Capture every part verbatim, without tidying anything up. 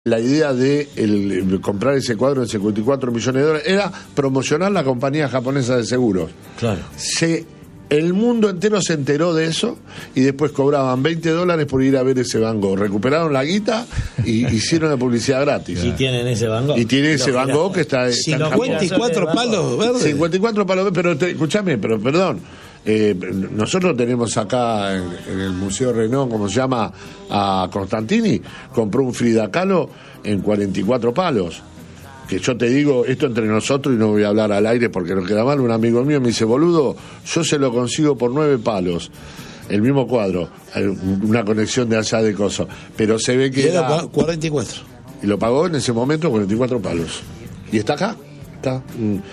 La idea de el, comprar ese cuadro de cincuenta y cuatro millones de dólares era promocionar la compañía japonesa de seguros. Claro. Se, el mundo entero se enteró de eso y después cobraban veinte dólares por ir a ver ese Van Gogh. Recuperaron la guita y hicieron la publicidad gratis. Y tienen ese Van Gogh. Y tiene ese Van Gogh que está, Si está en cincuenta y cuatro palos verdes. cincuenta y cuatro palos verdes, pero te, escúchame, pero perdón. Eh, nosotros tenemos acá en, en el Museo Renault, como se llama, a Constantini, compró un Frida Kahlo en cuarenta y cuatro palos. Que yo te digo, esto entre nosotros y no voy a hablar al aire porque no queda mal, un amigo mío me dice, boludo, yo se lo consigo por nueve palos. El mismo cuadro, una conexión de allá de cosas, pero se ve que era cuarenta y cuatro. Y lo pagó en ese momento cuarenta y cuatro palos. Y está acá, está.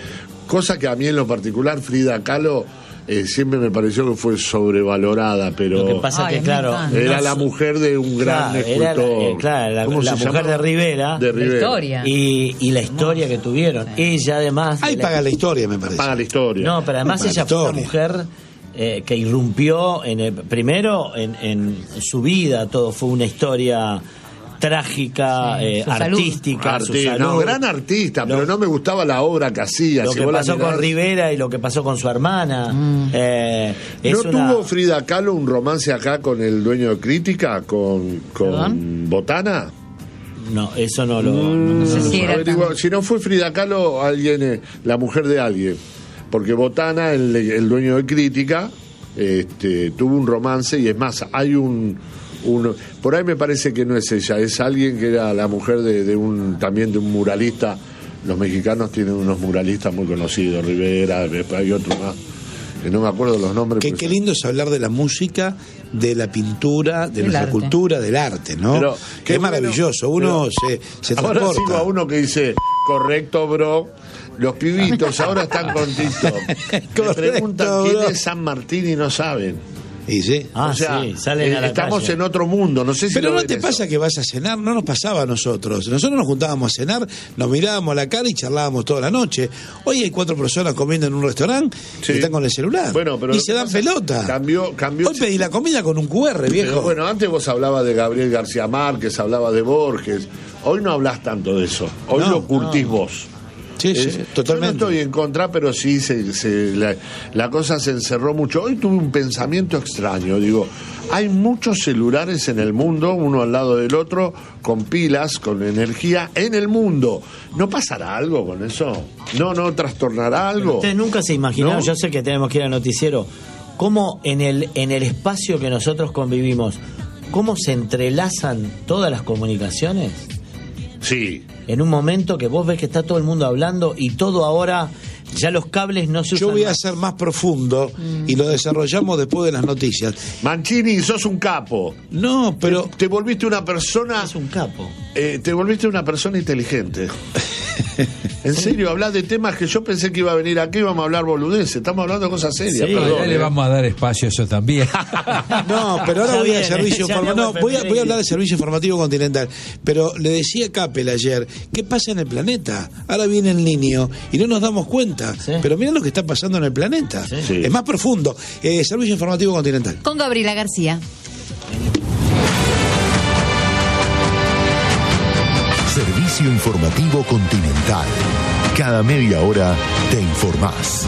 Cosa que a mí en lo particular, Frida Kahlo, Eh, siempre me pareció que fue sobrevalorada, pero lo que pasa Ay, que claro era no, la mujer de un gran claro, era escultor, la, eh, claro, la, ¿cómo la se mujer llama? de Rivera, de Rivera. La historia. y, y la historia que tuvieron. Ella además Ahí la- paga la historia, me parece. Paga la historia. no, pero además Paga la ella fue una historia. mujer eh, que irrumpió en el, primero en, en su vida, todo fue una historia trágica, Sí, eh, su salud. artística, su Artista, salud. no, gran artista, Lo- pero no me gustaba la obra que hacía. Lo Si que vos la pasó mirás- con Rivera y lo que pasó con su hermana. eh, es ¿No una- tuvo Frida Kahlo un romance acá con el dueño de Crítica, con, con ¿Perdón? Botana? No, eso no lo. no- No sé Mm, si era averigua- tan- si no fue Frida Kahlo, alguien, eh, la mujer de alguien. Porque Botana, el, el dueño de Crítica, este, tuvo un romance y es más, hay un, un... Por ahí me parece que no es ella, es alguien que era la mujer de, de un también de un muralista. Los mexicanos tienen unos muralistas muy conocidos, Rivera, hay otro más, que no me acuerdo los nombres. Qué, pero- qué lindo es hablar de la música, de la pintura, de Del nuestra arte. cultura, del arte, ¿no? Pero, qué es bueno, maravilloso, uno pero se, se ahora transporta. sigo a uno que dice, correcto, bro. Los pibitos ahora están con TikTok. Me Correcto, preguntan quién bro. es San Martín y no saben. Y sí. Ah, o sea, sí, salen eh, a la estamos calle. en otro mundo. No sé si Pero lo no ven te eso. pasa que vas a cenar, no nos pasaba a nosotros. Nosotros nos juntábamos a cenar, nos mirábamos a la cara y charlábamos toda la noche. Hoy hay cuatro personas comiendo en un restaurante Sí. y están con el celular. Bueno, pero y lo se que dan pasa- pelota. Cambió, cambió. Hoy pedí la comida con un cu erre, viejo. Pero bueno, antes vos hablabas de Gabriel García Márquez, hablabas de Borges. Hoy no hablas tanto de eso. Hoy No, lo curtís no. vos. Sí, sí, Es- totalmente. Yo no estoy en contra, pero sí se, se- la, la cosa se encerró mucho. Hoy tuve un pensamiento extraño. Digo, hay muchos celulares en el mundo, uno al lado del otro, con pilas, con energía, en el mundo. ¿No pasará algo con eso? ¿No, no trastornará algo? Ustedes nunca se imaginaron, ¿No? yo sé que tenemos que ir al noticiero, cómo en el, en el espacio que nosotros convivimos, cómo se entrelazan todas las comunicaciones. Sí. En un momento que vos ves que está todo el mundo hablando y todo ahora, ya los cables no se usan Yo voy a más. ser más profundo y lo desarrollamos después de las noticias. Mancini, sos un capo. No, pero Te volviste una persona... Es un capo. Eh, te volviste una persona inteligente. En serio, hablas de temas que yo pensé que iba a venir aquí, íbamos a hablar boludeces. Estamos hablando de cosas serias, Sí, perdón. Ya le eh. vamos a dar espacio a eso también. no, pero ahora Ya voy al viene, servicio ya informativo. viene No, voy a, el voy a hablar del servicio informativo continental. Pero le decía Capel ayer, ¿qué pasa en el planeta? Ahora viene el niño y no nos damos cuenta. Sí. Pero miren lo que está pasando en el planeta. Sí. Es más profundo. Eh, servicio informativo continental. Con Gabriela García. Servicio Informativo Continental. Cada media hora te informás.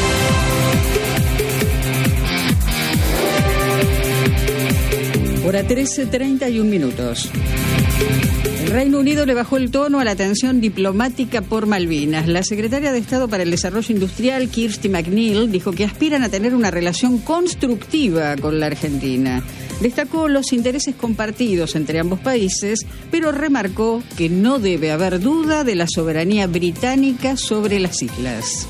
Hora trece, treinta y un minutos. El Reino Unido le bajó el tono a la tensión diplomática por Malvinas. La secretaria de Estado para el Desarrollo Industrial, Kirsty McNeil, dijo que aspiran a tener una relación constructiva con la Argentina. Destacó los intereses compartidos entre ambos países, pero remarcó que no debe haber duda de la soberanía británica sobre las islas.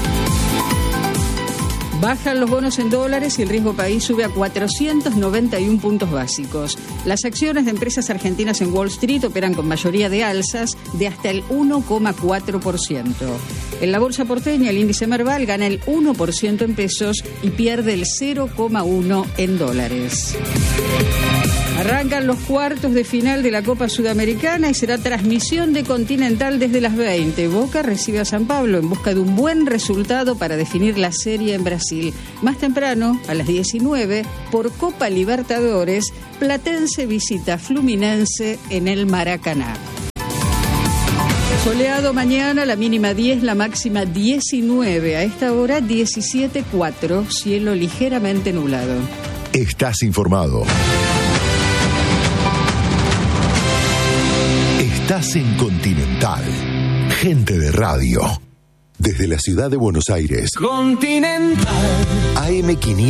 Bajan los bonos en dólares y el riesgo país sube a cuatrocientos noventa y uno puntos básicos. Las acciones de empresas argentinas en Wall Street operan con mayoría de alzas de hasta el uno coma cuatro por ciento. En la bolsa porteña, el índice Merval gana el uno por ciento en pesos y pierde el cero coma uno por ciento en dólares. Arrancan los cuartos de final de la Copa Sudamericana y será transmisión de Continental desde las veinte. Boca recibe a San Pablo en busca de un buen resultado para definir la serie en Brasil. Más temprano, a las diecinueve, por Copa Libertadores, Platense visita a Fluminense en el Maracaná. Soleado mañana, la mínima diez, la máxima diecinueve. A esta hora diecisiete cuatro, cielo ligeramente nublado. Estás informado. Estás en Continental. Gente de radio. Desde la ciudad de Buenos Aires. Continental. A M quinientos.